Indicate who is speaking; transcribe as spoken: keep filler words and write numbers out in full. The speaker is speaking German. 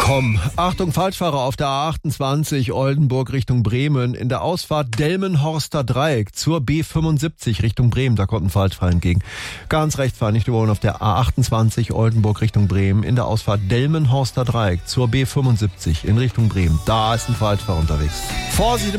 Speaker 1: komm. Achtung, Falschfahrer auf der A achtundzwanzig Oldenburg Richtung Bremen. In der Ausfahrt Delmenhorster Dreieck zur B fünfundsiebzig Richtung Bremen. Da kommt ein Falschfahrer entgegen. Ganz rechts fahren, nicht überholen auf der A achtundzwanzig Oldenburg Richtung Bremen. In der Ausfahrt Delmenhorster Dreieck zur B fünfundsiebzig in Richtung Bremen. Da ist ein Falschfahrer unterwegs. Vorsicht!